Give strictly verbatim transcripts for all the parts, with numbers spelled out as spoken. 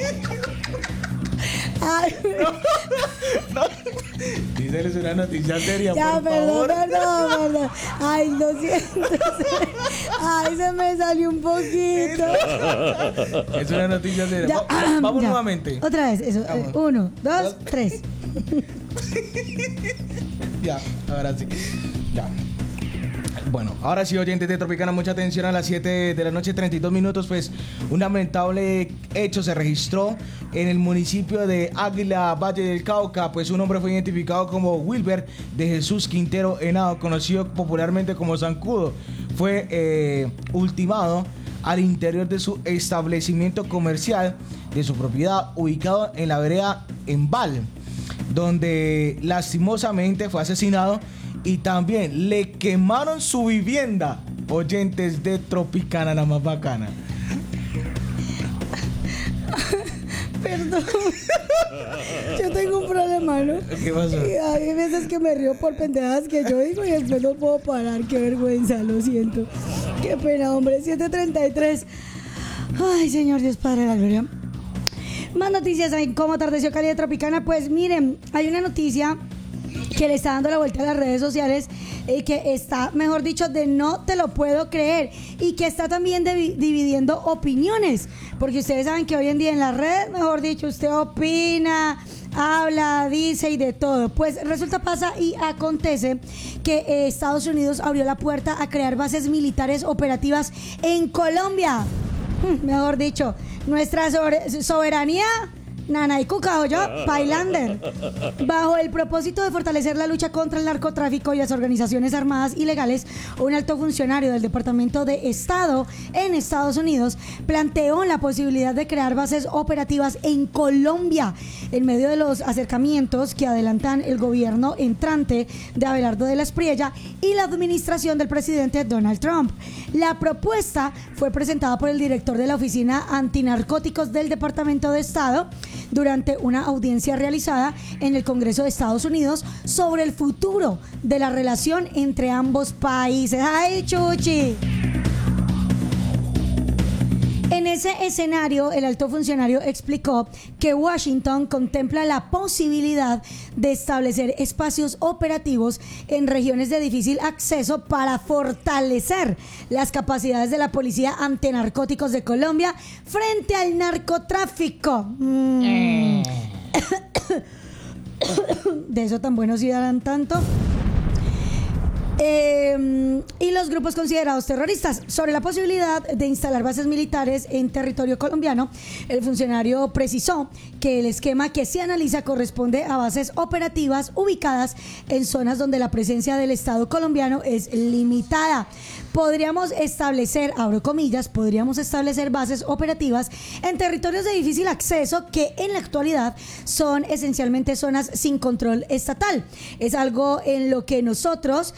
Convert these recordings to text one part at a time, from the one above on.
Ay, no, no. Díseles una noticia seria, ya, por perdón, favor. perdón, perdón. Ay, lo siento. Ay, se me salió un poquito. Es una noticia seria. Ya, Va- vamos ya. nuevamente. Otra vez, eso. Vamos. eh, Uno, dos, tres. Ya, ahora sí. Ya. Bueno, ahora sí, oyentes de Tropicana, mucha atención. A las siete de la noche, treinta y dos minutos, pues un lamentable hecho se registró en el municipio de Águila, Valle del Cauca. Pues un hombre fue identificado como Wilber de Jesús Quintero Henao, conocido popularmente como Zancudo. Fue eh, ultimado al interior de su establecimiento comercial de su propiedad, ubicado en la vereda Embal, donde lastimosamente fue asesinado. Y también le quemaron su vivienda. Oyentes de Tropicana, la más bacana. Perdón. Yo tengo un problema, ¿no? ¿Qué pasó? Y hay veces que me río por pendejadas que yo digo y después no puedo parar. Qué vergüenza, lo siento. Qué pena, hombre. siete treinta y tres. Ay, Señor Dios Padre de la Gloria. Más noticias en Cómo Atardeció Cali de Tropicana. Pues miren, hay una noticia que le está dando la vuelta a las redes sociales y eh, que está, mejor dicho, de no te lo puedo creer, y que está también de, dividiendo opiniones, porque ustedes saben que hoy en día en las redes, mejor dicho, usted opina, habla, dice y de todo. Pues resulta, pasa y acontece que eh, Estados Unidos abrió la puerta a crear bases militares operativas en Colombia. Hmm, mejor dicho, nuestra sobre- soberanía Nana y Cuca, yo, Pailander, bajo el propósito de fortalecer la lucha contra el narcotráfico y las organizaciones armadas ilegales. Un alto funcionario del Departamento de Estado en Estados Unidos planteó la posibilidad de crear bases operativas en Colombia en medio de los acercamientos que adelantan el gobierno entrante de Abelardo de la Espriella y la administración del presidente Donald Trump. La propuesta fue presentada por el director de la Oficina Antinarcóticos del Departamento de Estado durante una audiencia realizada en el Congreso de Estados Unidos sobre el futuro de la relación entre ambos países. ¡Ay, chuchi! En ese escenario, el alto funcionario explicó que Washington contempla la posibilidad de establecer espacios operativos en regiones de difícil acceso para fortalecer las capacidades de la Policía Antinarcóticos de Colombia frente al narcotráfico. Mm. De eso tan buenos y darán tanto. Eh, y los grupos considerados terroristas. Sobre la posibilidad de instalar bases militares en territorio colombiano, el funcionario precisó que el esquema que se analiza corresponde a bases operativas ubicadas en zonas donde la presencia del Estado colombiano es limitada. Podríamos establecer, abro comillas, podríamos establecer bases operativas en territorios de difícil acceso que en la actualidad son esencialmente zonas sin control estatal. Es algo en lo que nosotros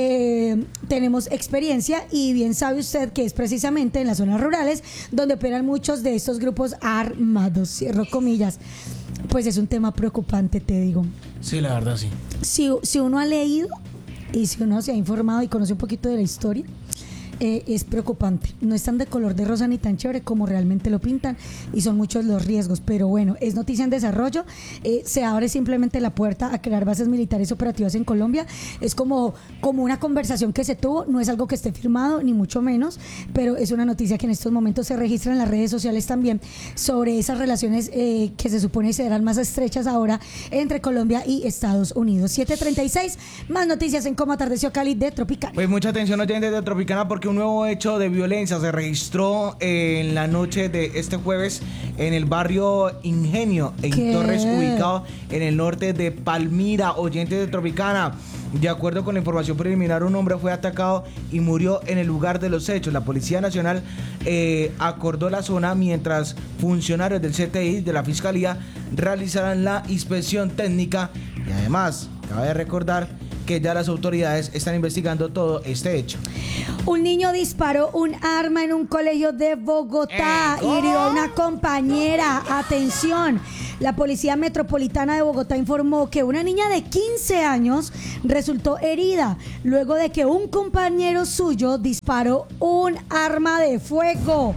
Eh, tenemos experiencia, y bien sabe usted que es precisamente en las zonas rurales donde operan muchos de estos grupos armados, cierro comillas. Pues es un tema preocupante, te digo. Sí, la verdad, sí. Si, si uno ha leído y si uno se ha informado y conoce un poquito de la historia, Eh, es preocupante. No es tan de color de rosa ni tan chévere como realmente lo pintan, y son muchos los riesgos, pero bueno, es noticia en desarrollo. Eh, se abre simplemente la puerta a crear bases militares operativas en Colombia. Es como, como una conversación que se tuvo, no es algo que esté firmado ni mucho menos, pero es una noticia que en estos momentos se registra en las redes sociales también, sobre esas relaciones eh, que se supone serán más estrechas ahora entre Colombia y Estados Unidos. siete treinta y seis, más noticias en Cómo Atardeció Cali de Tropicana. Pues mucha atención, oyentes de Tropicana, porque un nuevo hecho de violencia se registró en la noche de este jueves en el barrio Ingenio, en ¿Qué? Torres, ubicado en el norte de Palmira. Oyentes de Tropicana, de acuerdo con la información preliminar, un hombre fue atacado y murió en el lugar de los hechos. La Policía Nacional eh, acordó la zona mientras funcionarios del C T I de la Fiscalía realizarán la inspección técnica, y además cabe recordar que ya las autoridades están investigando todo este hecho. Un niño disparó un arma en un colegio de Bogotá, ¿Eh? hirió a una compañera. Atención, la Policía Metropolitana de Bogotá informó que una niña de quince años resultó herida luego de que un compañero suyo disparó un arma de fuego.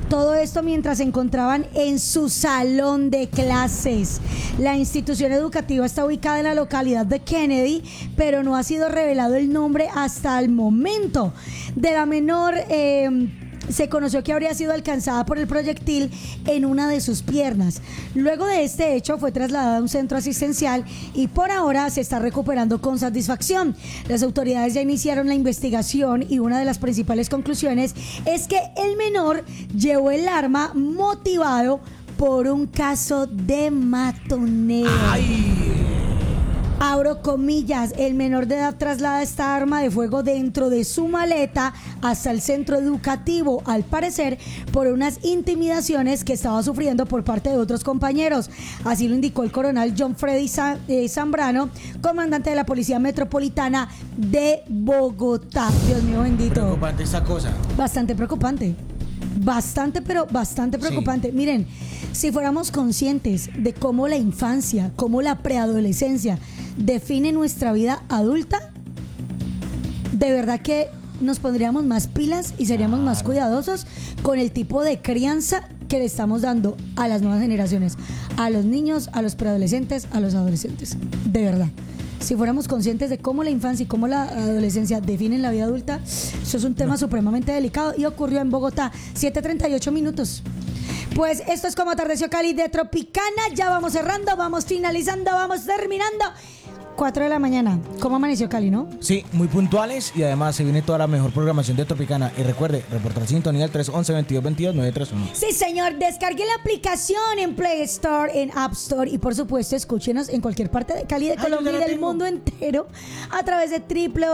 Todo esto mientras se encontraban en su salón de clases. La institución educativa está ubicada en la localidad de Kennedy, pero no ha sido revelado el nombre hasta el momento. De la menor eh, se conoció que habría sido alcanzada por el proyectil en una de sus piernas. Luego de este hecho fue trasladada a un centro asistencial y por ahora se está recuperando con satisfacción. Las autoridades ya iniciaron la investigación y una de las principales conclusiones es que el menor llevó el arma motivado por un caso de matoneo. ¡Ay! Abro comillas, el menor de edad traslada esta arma de fuego dentro de su maleta hasta el centro educativo, al parecer por unas intimidaciones que estaba sufriendo por parte de otros compañeros. Así lo indicó el coronel John Freddy Zambrano, comandante de la Policía Metropolitana de Bogotá. Dios mío bendito. Preocupante esta cosa. Bastante preocupante. Bastante, pero bastante preocupante. Sí. Miren, si fuéramos conscientes de cómo la infancia, cómo la preadolescencia define nuestra vida adulta, de verdad que nos pondríamos más pilas y seríamos más cuidadosos con el tipo de crianza que le estamos dando a las nuevas generaciones, a los niños, a los preadolescentes, a los adolescentes. De verdad. Si fuéramos conscientes de cómo la infancia y cómo la adolescencia definen la vida adulta, eso es un tema no. supremamente delicado y ocurrió en Bogotá. siete treinta y ocho minutos. Pues esto es como atardeció Cali de Tropicana. Ya vamos cerrando, vamos finalizando, vamos terminando. cuatro de la mañana. ¿Cómo amaneció Cali, no? Sí, muy puntuales y además se viene toda la mejor programación de Tropicana. Y recuerde, reportar sintonía al tres once, veintidós veintidós, nueve tres uno. Sí, señor. Descargue la aplicación en Play Store, en App Store y por supuesto escúchenos en cualquier parte de Cali, de Colombia y del mundo entero a través de triple